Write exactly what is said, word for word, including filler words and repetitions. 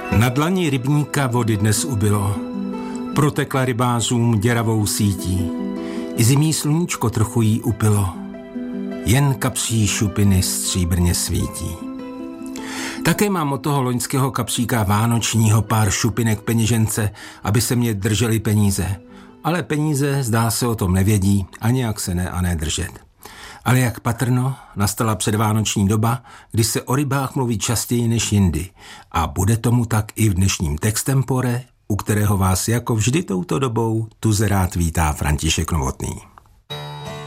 Na dlani rybníka vody dnes ubylo, protekla rybářům děravou sítí, i zimní sluníčko trochu jí upilo, jen kapří šupiny stříbrně svítí. Také mám od toho loňského kapříka vánočního pár šupinek peněžence, aby se mě držely peníze, ale peníze, zdá se, o tom nevědí a nějak se ne a ne držet. Ale jak patrno, nastala předvánoční doba, kdy se o rybách mluví častěji než jindy a bude tomu tak i v dnešním Textempore, u kterého vás jako vždy touto dobou tuze rád vítá František Novotný.